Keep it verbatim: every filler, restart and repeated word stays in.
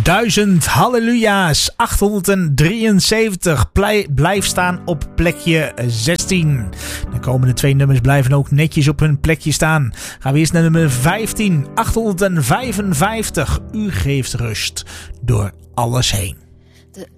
duizend halleluja's. achthonderddrieënzeventig Blij, blijf staan op plekje zestien. De komende twee nummers blijven ook netjes op hun plekje staan. Gaan we eerst naar nummer vijftien. achthonderdvijfenvijftig. U geeft rust door alles heen.